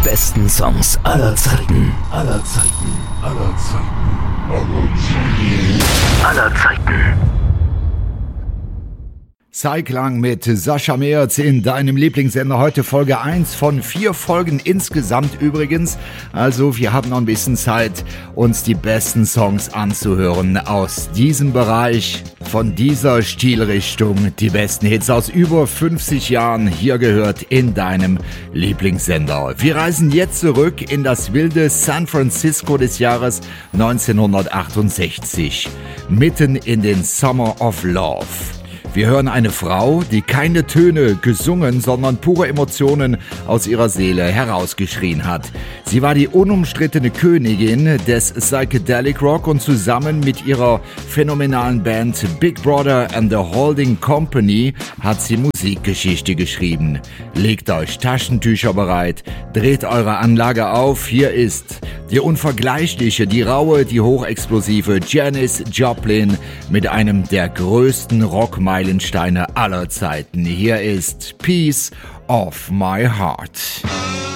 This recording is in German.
besten Songs aller Zeiten. Aller Zeiten. Aller Zeiten. Aller Zeiten. Zeitlang mit Sascha Merz in deinem Lieblingssender. Heute Folge 1 von 4 Folgen insgesamt übrigens. Also wir haben noch ein bisschen Zeit, uns die besten Songs anzuhören aus diesem Bereich, von dieser Stilrichtung. Die besten Hits aus über 50 Jahren hier gehört in deinem Lieblingssender. Wir reisen jetzt zurück in das wilde San Francisco des Jahres 1968. Mitten in den Summer of Love. Wir hören eine Frau, die keine Töne gesungen, sondern pure Emotionen aus ihrer Seele herausgeschrien hat. Sie war die unumstrittene Königin des Psychedelic Rock und zusammen mit ihrer phänomenalen Band Big Brother and the Holding Company hat sie Musikgeschichte geschrieben. Legt euch Taschentücher bereit, dreht eure Anlage auf. Hier ist die unvergleichliche, die raue, die hochexplosive Janis Joplin mit einem der größten Rockmeilensteine aller Zeiten. Hier ist Piece of My Heart.